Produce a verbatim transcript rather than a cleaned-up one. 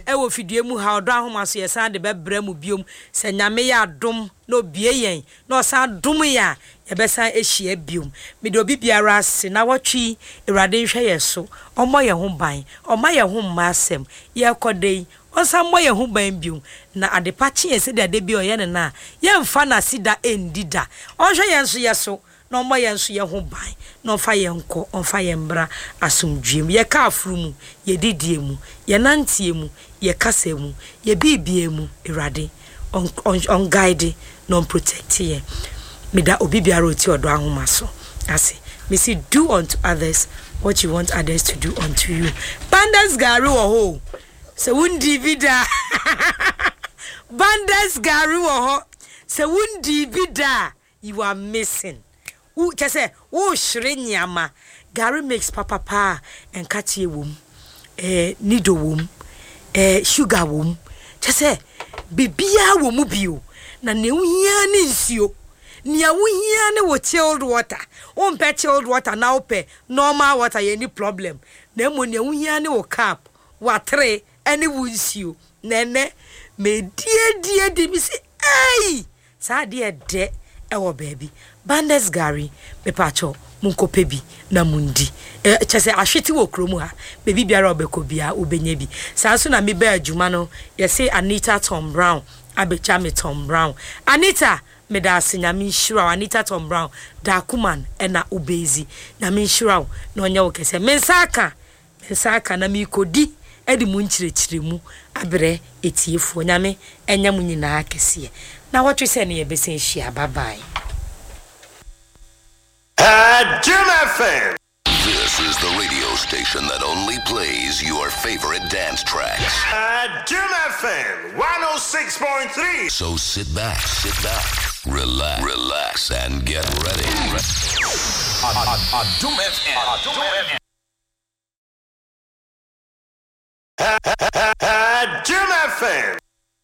e wo fidie mu ha odo ahoma so yesan de bebrɛ mu biom sɛ nyame ya adom no bie yɛn no san dom ya yebesan ehia biom me de obi biara se na watwi Awurade nhwɛ yɛ so ɔmmɔ yɛ ho ban ɔma yɛ ho mma asɛm yɛ kɔdei onsan mmɔ yɛ ho ban biom na adepa kye yɛ se de ade bi ɔyɛ ne na yɛ mfa na sida endida ɔhwɛ yɛn so yɛ so na ɔmmɔ yɛn so yɛ ho ban na ɔfa yɛn kɔ ɔfa yɛn bra asomdwem yɛ ka afuru mu yɛ didie mu yɛ nantie mu yɛ kasa mu yɛ bibie mu Awurade on on guide non protect yɛ meda obi biara oti odo ahoma so ase me say do unto others what you want others to do unto you Bandas Gari wo ho se wundi vida Bandas Gari wo ho se wundi vida you are missing u kese wo hwere nyama Gari makes papa pa and katie wom eh nido wom eh sugar wom kese bibia wo mu bio na ne uhia ne nsuo nia uhia ne wo chilled water o mpe chilled water na ope normal water ye ni problem na mo ne uhia ne wo cup watre ene wo nsuo na ne me die die di mi se ei sa de de e wo baby Bandas Gari me pacho munkope bi na mundi eh chese ahweti wo kromu ha baby biara obeko bia obenya bi sa so na me ba adwuma no ye say Anita Tom Brown abecha me Tom Brown Anita me da senyame nhira Anita Tom Brown da kuman ena obezi na me nhira na onya wo kese me nsaka me nsaka na me kodi edi mu nchirechire mu abre etiefu nyame enya mu nyina akese na wotwe se ne ye besen hia bye bye. At Jim F M. This is the radio station that only plays your favorite dance tracks. At Jim F M one oh six point three. So sit back, sit back, relax, relax, and get ready. At Jim F M. At Jim F M.